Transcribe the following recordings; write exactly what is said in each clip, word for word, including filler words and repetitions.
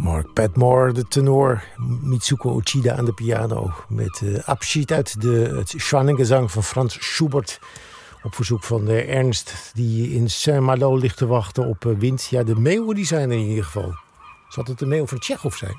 Mark Padmore, de tenor. Mitsuko Uchida aan de piano. Met uh, Abschied uit de, het Schwanengezang van Frans Schubert. Op verzoek van uh, Ernst, die in Saint-Malo ligt te wachten op uh, wind. Ja, de meeuwen die zijn er in ieder geval. Zal het de meeuw van Tsjechov zijn?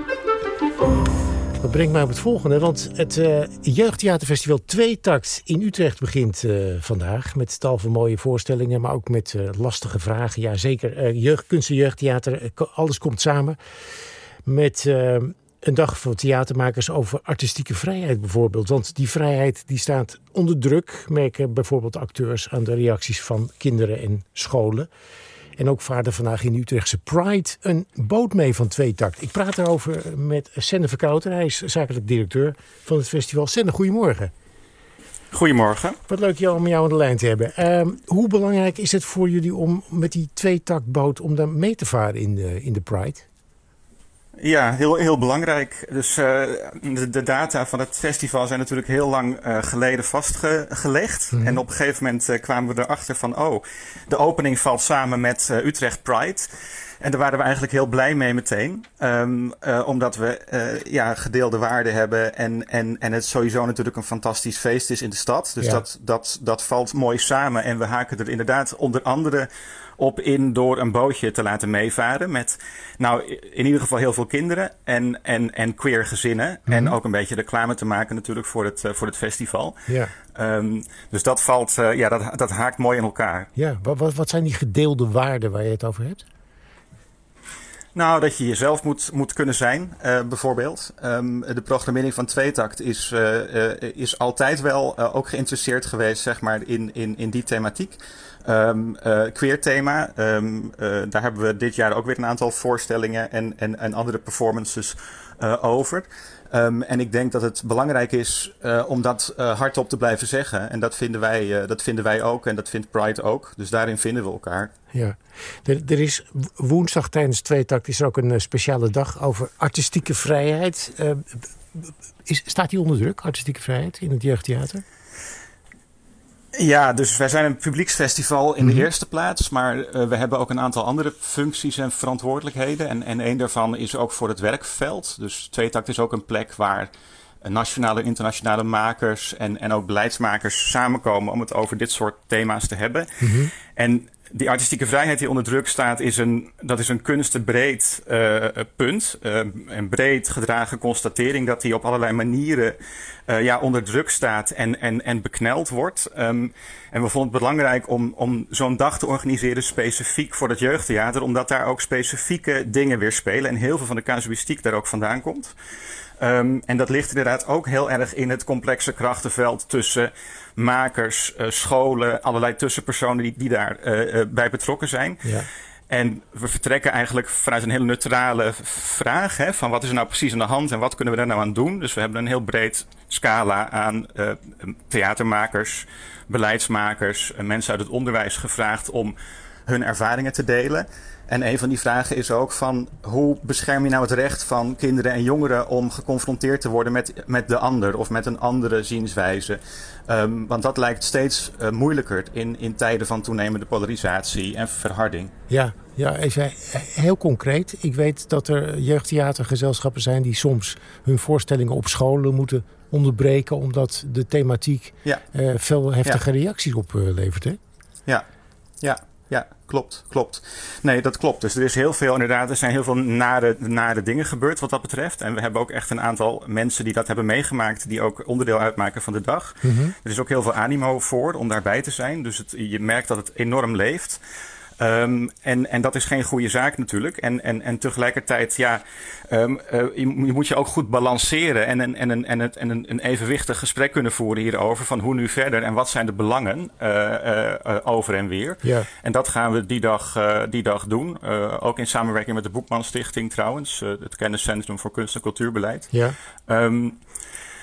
Dat brengt mij op het volgende, want het uh, Jeugdtheaterfestival Tweetakt in Utrecht begint uh, vandaag. Met tal van mooie voorstellingen, maar ook met uh, lastige vragen. Ja, zeker. Uh, jeugd, kunst en jeugdtheater, uh, alles komt samen. Met uh, een dag voor theatermakers over artistieke vrijheid bijvoorbeeld. Want die vrijheid die staat onder druk, merken bijvoorbeeld acteurs aan de reacties van kinderen en scholen. En ook vaarde vandaag in de Utrechtse Pride een boot mee van Tweetakt. Ik praat daarover met Senne Verkouter. Hij is zakelijk directeur van het festival. Senne, goedemorgen. Goedemorgen. Wat leuk om jou aan de lijn te hebben. Uh, hoe belangrijk is het voor jullie om met die Tweetaktboot om daar mee te varen in de, in de Pride? Ja, heel, heel belangrijk. Dus uh, de, de data van het festival zijn natuurlijk heel lang uh, geleden vastgelegd. Mm-hmm. En op een gegeven moment uh, kwamen we erachter van, oh, de opening valt samen met uh, Utrecht Pride. En daar waren we eigenlijk heel blij mee meteen. Um, uh, omdat we uh, ja, gedeelde waarden hebben en, en, en het sowieso natuurlijk een fantastisch feest is in de stad. Dus ja. dat, dat, dat valt mooi samen. En we haken er inderdaad onder andere op in door een bootje te laten meevaren met, nou, in ieder geval heel veel kinderen en, en, en queer gezinnen. Mm-hmm. En ook een beetje reclame te maken natuurlijk voor het, uh, voor het festival. Ja. Um, dus dat valt, uh, ja, dat, dat haakt mooi in elkaar. Ja, wat, wat zijn die gedeelde waarden waar je het over hebt? Nou, dat je jezelf moet, moet kunnen zijn, uh, bijvoorbeeld. Um, de programmering van Tweetakt is, uh, uh, is altijd wel uh, ook geïnteresseerd geweest, zeg maar, in, in, in die thematiek. Um, uh, queer thema, um, uh, daar hebben we dit jaar ook weer een aantal voorstellingen en, en, en andere performances uh, over. Um, en ik denk dat het belangrijk is uh, om dat uh, hardop te blijven zeggen. En dat vinden wij, uh, dat vinden wij ook en dat vindt Pride ook. Dus daarin vinden we elkaar. Ja, er, er is woensdag tijdens Tweetakt is er ook een uh, speciale dag over artistieke vrijheid. Uh, is, staat die onder druk, artistieke vrijheid, in het jeugdtheater? Ja, dus wij zijn een publieksfestival in de mm-hmm. eerste plaats. Maar uh, we hebben ook een aantal andere functies en verantwoordelijkheden. En, en een daarvan is ook voor het werkveld. Dus Tweetakt is ook een plek waar nationale en internationale makers en, en ook beleidsmakers samenkomen om het over dit soort thema's te hebben. Mm-hmm. En die artistieke vrijheid die onder druk staat, is een, dat is een kunstenbreed uh, punt. Uh, een breed gedragen constatering dat die op allerlei manieren uh, ja, onder druk staat en, en, en bekneld wordt. Um, en we vonden het belangrijk om, om zo'n dag te organiseren specifiek voor het jeugdtheater, omdat daar ook specifieke dingen weer spelen en heel veel van de casuïstiek daar ook vandaan komt. Um, en dat ligt inderdaad ook heel erg in het complexe krachtenveld tussen makers, uh, scholen, allerlei tussenpersonen die, die daarbij uh, uh, bij betrokken zijn. Ja. En we vertrekken eigenlijk vanuit een hele neutrale vraag, hè, van wat is er nou precies aan de hand en wat kunnen we daar nou aan doen? Dus we hebben een heel breed scala aan uh, theatermakers, beleidsmakers, uh, mensen uit het onderwijs gevraagd om hun ervaringen te delen. En een van die vragen is ook van, hoe bescherm je nou het recht van kinderen en jongeren om geconfronteerd te worden met, met de ander of met een andere zienswijze? Um, want dat lijkt steeds uh, moeilijker in, in tijden van toenemende polarisatie en verharding. Ja, ja, even heel concreet. Ik weet dat er jeugdtheatergezelschappen zijn die soms hun voorstellingen op scholen moeten onderbreken omdat de thematiek ja. uh, veel heftige ja. reacties oplevert, hè? Ja, ja. Ja, klopt, klopt. Nee, dat klopt. Dus er is heel veel, inderdaad, er zijn heel veel nare, nare dingen gebeurd wat dat betreft. En we hebben ook echt een aantal mensen die dat hebben meegemaakt, die ook onderdeel uitmaken van de dag. Mm-hmm. Er is ook heel veel animo voor om daarbij te zijn. Dus het, je merkt dat het enorm leeft. Um, en, en dat is geen goede zaak natuurlijk. En, en, en tegelijkertijd, ja, um, uh, je, je moet je ook goed balanceren en, en, en, en, en, en een, een evenwichtig gesprek kunnen voeren hierover van hoe nu verder en wat zijn de belangen uh, uh, uh, over en weer. Ja. En dat gaan we die dag, uh, die dag doen. Uh, ook in samenwerking met de Boekman Stichting trouwens, uh, het Kenniscentrum voor Kunst en Cultuurbeleid. Ja. Um,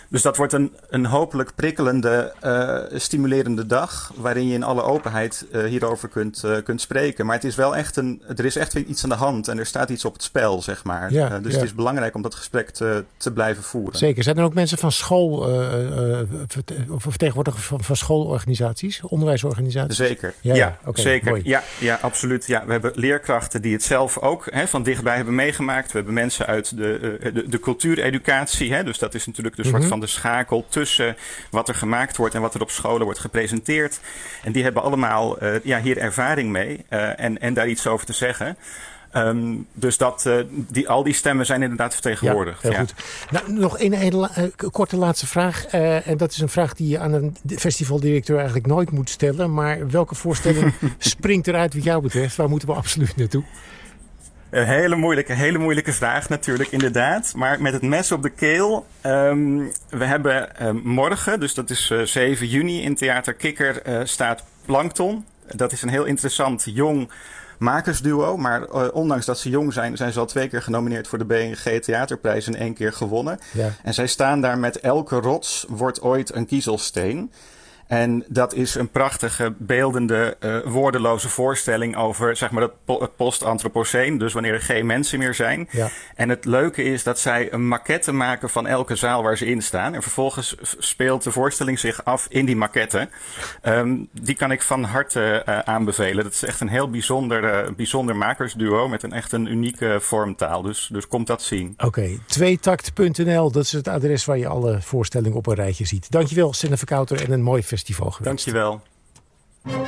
Dus dat wordt een, een hopelijk prikkelende, uh, stimulerende dag, waarin je in alle openheid uh, hierover kunt, uh, kunt spreken. Maar het is wel echt een, er is echt iets aan de hand en er staat iets op het spel, zeg maar. Ja, uh, dus ja. het is belangrijk om dat gesprek te, te blijven voeren. Zeker. Zijn er ook mensen van school, uh, uh, of vertegenwoordigers van, van schoolorganisaties, onderwijsorganisaties? Zeker, ja, ja, ja. Okay, zeker. Mooi. Ja, ja, absoluut. Ja, we hebben leerkrachten die het zelf ook hè, van dichtbij hebben meegemaakt. We hebben mensen uit de, uh, de, de cultuureducatie, hè, dus dat is natuurlijk de soort Mm-hmm. van de schakel tussen wat er gemaakt wordt en wat er op scholen wordt gepresenteerd. En die hebben allemaal uh, ja, hier ervaring mee uh, en, en daar iets over te zeggen. Um, dus dat, uh, die, al die stemmen zijn inderdaad vertegenwoordigd. Ja, heel ja. goed. Nou, nog een, een la, uh, korte laatste vraag. Uh, en dat is een vraag die je aan een festivaldirecteur eigenlijk nooit moet stellen. Maar welke voorstelling springt eruit wat jou betreft? Waar moeten we absoluut naartoe? Een hele moeilijke, hele moeilijke vraag natuurlijk, inderdaad. Maar met het mes op de keel. Um, we hebben uh, morgen, dus dat is uh, zeven juni, in Theater Kikker uh, staat Plankton. Dat is een heel interessant jong makersduo. Maar uh, ondanks dat ze jong zijn, zijn ze al twee keer genomineerd voor de B N G Theaterprijs en één keer gewonnen. Ja. En zij staan daar met Elke rots wordt ooit een kiezelsteen. En dat is een prachtige, beeldende, uh, woordeloze voorstelling over zeg maar, het, po- het post-anthropoceen. Dus wanneer er geen mensen meer zijn. Ja. En het leuke is dat zij een maquette maken van elke zaal waar ze in staan. En vervolgens speelt de voorstelling zich af in die maquette. Um, die kan ik van harte uh, aanbevelen. Dat is echt een heel bijzonder, uh, bijzonder makersduo met een echt een unieke vormtaal. Dus, dus kom dat zien. Oké, okay. tweetakt punt n l, dat is het adres waar je alle voorstellingen op een rijtje ziet. Dankjewel, Senne Verkouter, en een mooi festival gewenst. Dankjewel.